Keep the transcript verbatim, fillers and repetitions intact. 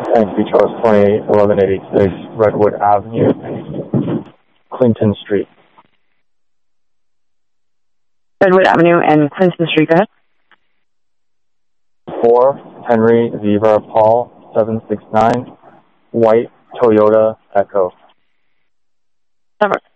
And Beach House twenty eleven eighty-six, Redwood Avenue, Clinton Street. Redwood Avenue and Clinton Street, go ahead. four, Henry Viva Paul, seven six nine, White Toyota Echo. That works.